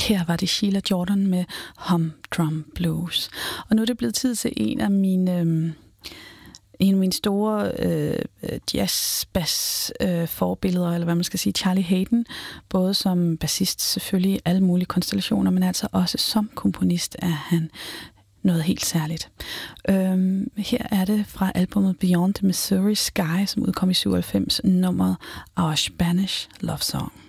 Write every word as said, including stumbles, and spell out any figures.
Her var det Sheila Jordan med Humdrum Blues. Og nu er det blevet tid til en af mine, øh, en af mine store øh, jazz-bass-forbilleder, øh, eller hvad man skal sige, Charlie Haden. Både som bassist selvfølgelig i alle mulige konstellationer, men altså også som komponist er han noget helt særligt. Øhm, her er det fra albumet Beyond the Missouri Sky, som udkom i syvoghalvfems, nummeret Our Spanish Love Song.